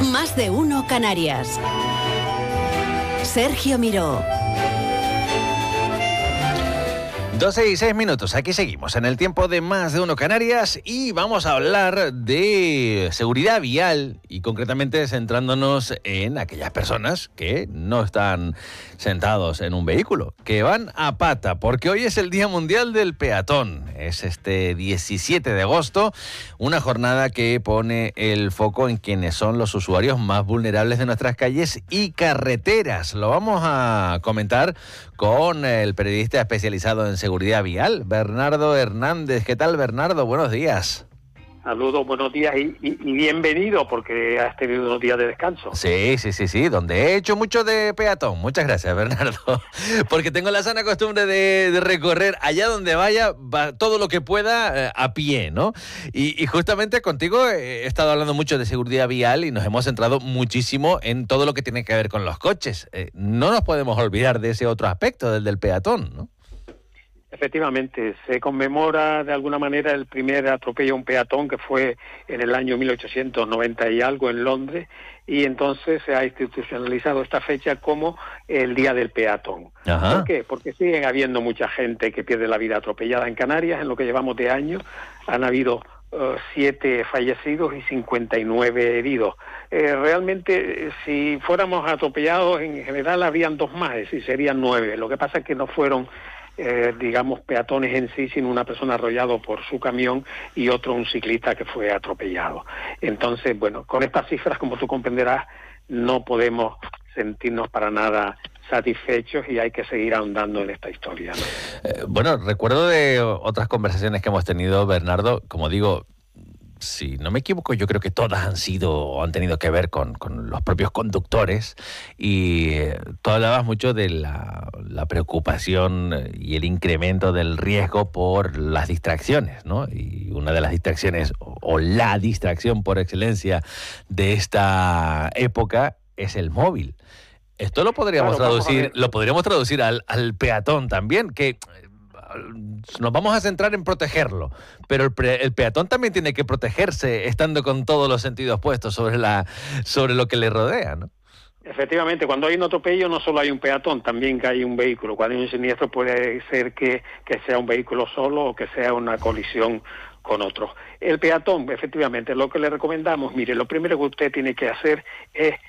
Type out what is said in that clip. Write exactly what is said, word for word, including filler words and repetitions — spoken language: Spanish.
Más de uno Canarias. Sergio Miró. doce y seis minutos, aquí seguimos en el tiempo de Más de Uno Canarias y vamos a hablar de seguridad vial y concretamente centrándonos en aquellas personas que no están sentados en un vehículo, que van a pata, porque hoy es el Día Mundial del Peatón. Es este diecisiete de agosto, una jornada que pone el foco en quienes son los usuarios más vulnerables de nuestras calles y carreteras. Lo vamos a comentar con el periodista especializado en seguridad vial, Bernardo Hernández. ¿Qué tal, Bernardo? Buenos días. Saludos, buenos días y, y, y bienvenido, porque has tenido unos días de descanso. Sí, sí, sí, sí, donde he hecho mucho de peatón. Muchas gracias, Bernardo, porque tengo la sana costumbre de, de recorrer allá donde vaya va, todo lo que pueda eh, a pie, ¿no? Y, y justamente contigo he estado hablando mucho de seguridad vial y nos hemos centrado muchísimo en todo lo que tiene que ver con los coches. Eh, no nos podemos olvidar de ese otro aspecto, del del peatón, ¿no? Efectivamente, se conmemora de alguna manera el primer atropello a un peatón, que fue en el año mil ochocientos noventa y algo en Londres, y entonces se ha institucionalizado esta fecha como el Día del Peatón. Ajá. ¿Por qué? Porque siguen habiendo mucha gente que pierde la vida atropellada en Canarias. En lo que llevamos de año han habido uh, siete fallecidos y cincuenta y nueve heridos. Eh, realmente, si fuéramos atropellados en general habrían dos más, es decir, serían nueve. Lo que pasa es que no fueron Eh, digamos, peatones en sí, sino una persona arrollado por su camión y otro un ciclista que fue atropellado. Entonces, bueno, con estas cifras, como tú comprenderás, no podemos sentirnos para nada satisfechos y hay que seguir ahondando en esta historia, ¿no? Eh, bueno, recuerdo de otras conversaciones que hemos tenido, Bernardo, como digo, si no me equivoco, yo creo que todas han sido o han tenido que ver con, con los propios conductores y eh, tú hablabas mucho de la, la preocupación y el incremento del riesgo por las distracciones, ¿no? Y una de las distracciones o, o la distracción por excelencia de esta época es el móvil. Esto lo podríamos Claro, traducir, lo podríamos traducir al, al peatón también, que nos vamos a centrar en protegerlo, pero el, pre, el peatón también tiene que protegerse estando con todos los sentidos puestos sobre la sobre lo que le rodea, ¿no? Efectivamente, cuando hay un atropello no solo hay un peatón, también que hay un vehículo. Cuando hay un siniestro puede ser que, que sea un vehículo solo o que sea una colisión con otro. El peatón, efectivamente, lo que le recomendamos, mire, lo primero que usted tiene que hacer es